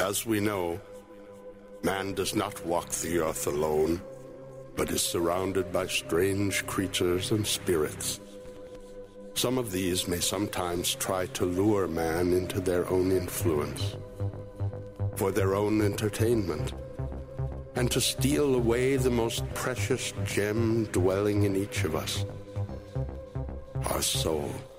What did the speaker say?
As we know, man does not walk the earth alone, but is surrounded by strange creatures and spirits. Some of these may sometimes try to lure man into their own influence, for their own entertainment, and to steal away the most precious gem dwelling in each of us, our soul.